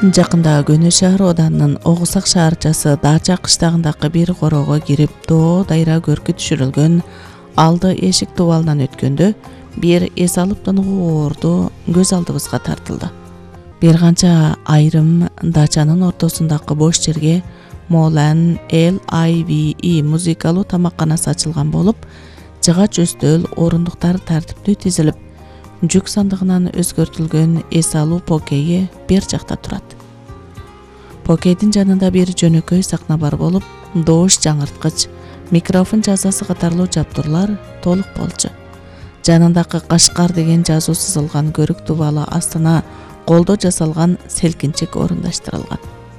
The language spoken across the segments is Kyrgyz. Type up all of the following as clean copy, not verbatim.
Жакында Көнө шаар оданынын Огусак шаарчасы Дача кыштагындагы бир корого кирип доо дайра көркү түшүрүлгөн алды эшик дубалынан өткөндө бир эс алып тыныгуу оорду көз алдыбызга тартылды. Бир канча айрым дачанын ортосундагы бош жерге Molan LIVE музыкалуу тамакканасы ачылган болуп, жыгач өстөл, орундуктар тартиптүү тизилип, жүк сандыгынан өзгөртүлгөн эс алуу покейи бер жакта турат. Покейдин жанында бир жөнөкөй сакна бар болуп, доош жаңырткыч, микрофон жазасы катарлуу жабдуулар толук болчу. Жанындагы Кашкар деген жазуу сызылган көрүк дубалы астына колдо жасалган селкинчек орундаштырылган.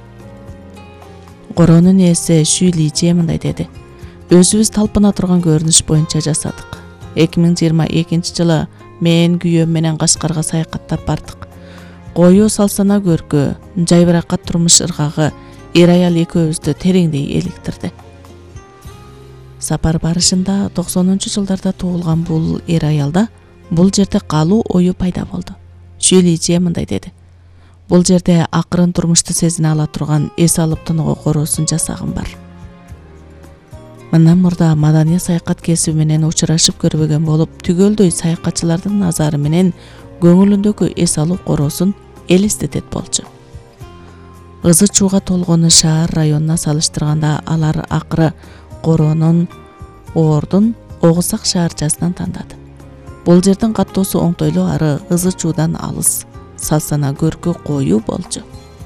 Коронун ээси Шүй Лижи мындай деди: "Өзүбүз талпына турган көрүнүш боюнча жасадык. 2022 жылы мен күйөөм менен Кашкарга саякаттап бардык. Коюу салсана көркү, жайбыракат турмуш ыргагы эр аял экөөбүздү тереңдей эликтирди." Сапар барышында 90-жылдарда туулган бул эр аялда бул жерде калуу ою пайда болду. Шүй Лижи мындай деди: "Бул жерде акырын турмушту сезине ала турган эс алып тыныгуу короосун жасагым бар. Мындан мурда маданий саякат кесиби менен учурашып көрбөгөн болуп, түгөлдөй саякатчылардын назары менен көңүлүндөгү эс алуу короосун элестетет болчу. Ызы чууга толгон шаар районуна салыштырганда алар акыры коронун оордун Огусак шаарчасынан тандады. Бул жердин каттоосу оңтойлуу ары ызы чуудан алыс, салсана көркү коюу болчу.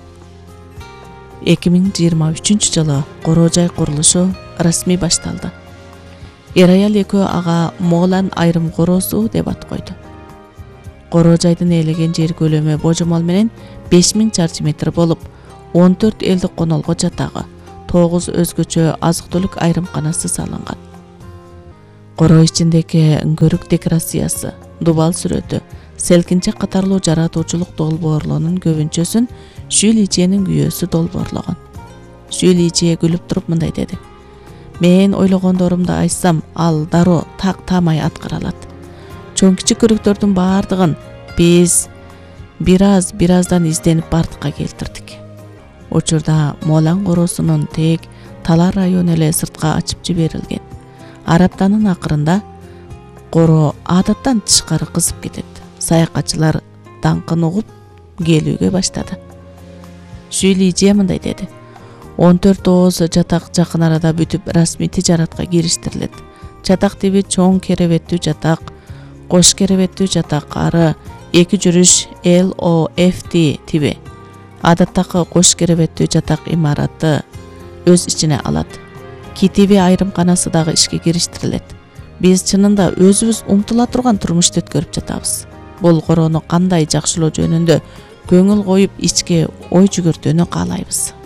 2023 жылы короо жай курулушу расмий башталды. Эр аял экөө ага Molan айрым короосу деп ат койду. Короо жайдын ээлеген жер көлөмү божомол менен 5000 чарчы метр болуп, 14 элдик конолго жатагы, 9 өзгөчө азык-түлүк айрымканасы салынган. Короо ичиндеги көрүк декорациясы, дубал сүрөтү, селкинчек катарлуу жаратуучулук долбоорлорунун көбүнчөсүн Шүй Лижинин күйөөсү долбоорлогон. Шүй Лижи күлүп туруп мындай деди: "Мен ойлогондорумду айтсам, ал дароо так таамай аткара алат. Чоң кичик көрүктөрдүн баардыгын биз бираздан изденип бардыкка келтирдик. Учурда Molan короосунун тек Талар району эле сыртка ачып жиберилген. Араптанын акырында короо адаттан тышкары кызып кетет. Саякатчылар даңкын угуп келүүгө баштады." Шүй Лижи мындай деди: 14 ооз жатак жакын арада бүтүп расмий тижаратка кириштирилет. Жатак тиби чоң керебеттүү жатак, кош керебеттүү жатак ары 2 жүрүш LOFT тиби. Адаттагы кош керебеттүү жатак имараты өз ичине алат. Китиби айрымканасы дагы ишке кириштирилет. Биз чынында өзүбүз умтула турган турмушту өткөрүп жатабыз. Бул короону кандай жакшылоо жөнүндө көңүл коюп ичке ой жүгүртүүнү каалайбыз.